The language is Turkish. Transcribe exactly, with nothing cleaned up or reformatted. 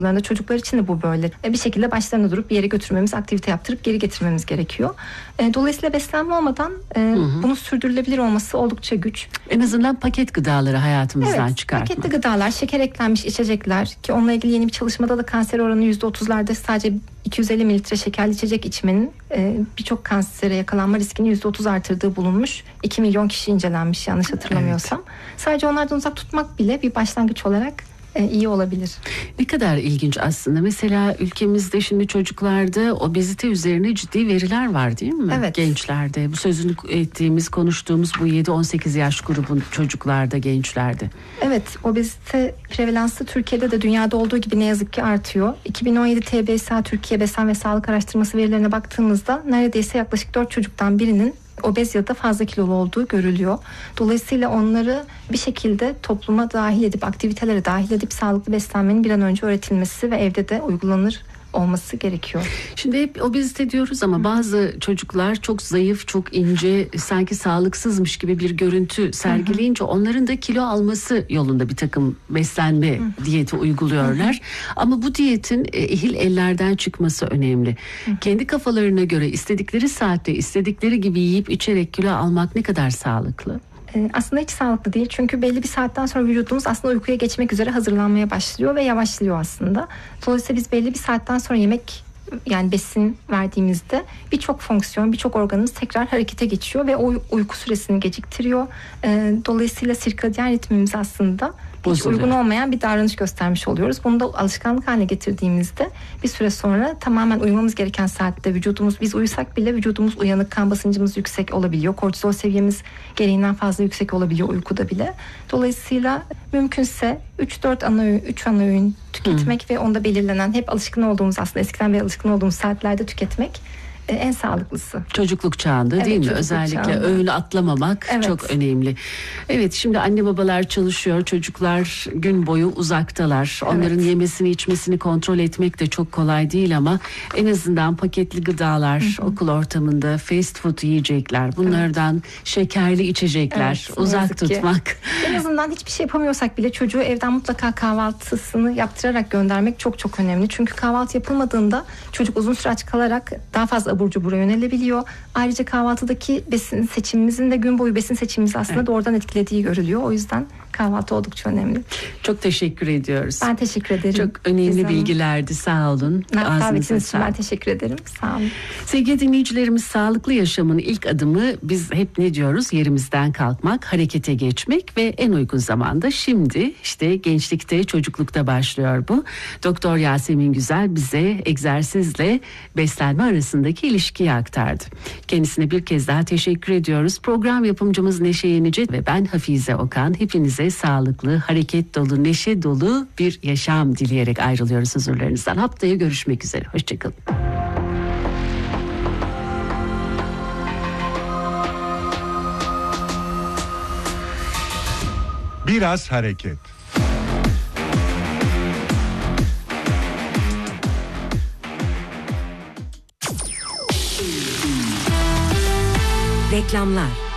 Çocuklar için de bu böyle. Bir şekilde başlarına durup bir yere götürmemiz, aktivite yaptırıp geri getirmemiz gerekiyor. Dolayısıyla beslenme olmadan hı hı. bunun sürdürülebilir olması oldukça güç. En azından paket gıdaları hayatımızdan evet, çıkartmak. Paketli gıdalar, şeker eklenmiş içecekler ki onunla ilgili yeni bir çalışmada da kanser oranı yüzde otuzlarda sadece iki yüz elli mililitre şekerli içecek içmenin birçok kansere yakalanma riskini yüzde otuz artırdığı bulunmuş. iki milyon kişi incelenmiş yanlış hatırlamıyorsam. Evet. Sadece onlardan uzak tutmak bile bir başlangıç olarak iyi olabilir. Ne kadar ilginç aslında. Mesela ülkemizde şimdi çocuklarda obezite üzerine ciddi veriler var değil mi? Evet. Gençlerde. Bu sözünü ettiğimiz, konuştuğumuz bu yedi on sekiz yaş grubun çocuklarda, gençlerde. Evet, obezite prevalansı Türkiye'de de dünyada olduğu gibi ne yazık ki artıyor. iki bin on yedi T B S A Türkiye Besen ve Sağlık Araştırması verilerine baktığımızda neredeyse yaklaşık dört çocuktan birinin obez ya da fazla kilolu olduğu görülüyor. Dolayısıyla onları bir şekilde topluma dahil edip, aktivitelere dahil edip sağlıklı beslenmenin bir an önce öğretilmesi ve evde de uygulanır olması gerekiyor. Şimdi hep obezite diyoruz ama bazı çocuklar çok zayıf, çok ince, sanki sağlıksızmış gibi bir görüntü sergileyince onların da kilo alması yolunda bir takım beslenme diyeti uyguluyorlar. Ama bu diyetin ehil ellerden çıkması önemli. Kendi kafalarına göre istedikleri saatte, istedikleri gibi yiyip içerek kilo almak ne kadar sağlıklı? Aslında hiç sağlıklı değil. Çünkü belli bir saatten sonra vücudumuz aslında uykuya geçmek üzere hazırlanmaya başlıyor ve yavaşlıyor aslında. Dolayısıyla biz belli bir saatten sonra yemek, yani besin verdiğimizde birçok fonksiyon, birçok organımız tekrar harekete geçiyor ve o uyku süresini geciktiriyor. Dolayısıyla sirkadyen ritmimiz aslında hiç uygun olmayan bir davranış göstermiş oluyoruz. Bunu da alışkanlık haline getirdiğimizde bir süre sonra tamamen uyumamız gereken saatte vücudumuz, biz uyusak bile vücudumuz uyanık, kan basıncımız yüksek olabiliyor. Kortizol seviyemiz gereğinden fazla yüksek olabiliyor uykuda bile. Dolayısıyla mümkünse üç dört ana öğün, üç ana öğün tüketmek hmm. ve onda belirlenen, hep alışkın olduğumuz, aslında eskiden beri alışkın olduğumuz saatlerde tüketmek en sağlıklısı. Çocukluk çağında evet, değil mi? Özellikle çağında. Öğünü atlamamak evet. çok önemli. Evet, şimdi anne babalar çalışıyor. Çocuklar gün boyu uzaktalar. Evet. Onların yemesini içmesini kontrol etmek de çok kolay değil ama en azından paketli gıdalar, hı hı. okul ortamında fast food yiyecekler, bunlardan evet. şekerli içecekler evet, uzak tutmak. En azından hiçbir şey yapamıyorsak bile çocuğu evden mutlaka kahvaltısını yaptırarak göndermek çok çok önemli. Çünkü kahvaltı yapılmadığında çocuk uzun süre aç kalarak daha fazla abur cubura yönelebiliyor. Ayrıca kahvaltıdaki besin seçimimizin de gün boyu besin seçimimizi aslında evet. doğrudan etkilediği görülüyor. O yüzden kahvaltı oldukça önemli. Çok teşekkür ediyoruz. Ben teşekkür ederim. Çok önemli Güzel. bilgilerdi. Sağ olun. Davetiniz için ben teşekkür ederim. Sağ olun. Sevgili dinleyicilerimiz, sağlıklı yaşamın ilk adımı, biz hep ne diyoruz? Yerimizden kalkmak, harekete geçmek ve en uygun zamanda şimdi işte gençlikte, çocuklukta başlıyor bu. Doktor Yasemin Güzel bize egzersizle beslenme arasındaki ilişkiyi aktardı. Kendisine bir kez daha teşekkür ediyoruz. Program yapımcımız Neşe Yenici ve ben Hafize Okan. Hepinize sağlıklı, hareket dolu, neşe dolu bir yaşam dileyerek ayrılıyoruz huzurlarınızdan. Haftaya görüşmek üzere. Hoşçakalın. Biraz hareket. Reklamlar.